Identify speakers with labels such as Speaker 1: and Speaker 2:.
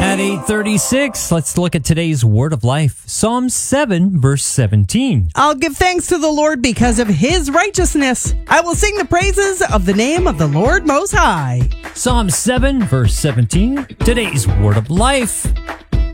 Speaker 1: At 8:36, let's look at today's word of life. Psalm 7, verse 17.
Speaker 2: I'll give thanks to the Lord because of his righteousness. I will sing the praises of the name of the Lord Most High.
Speaker 1: Psalm 7, verse 17. Today's word of life.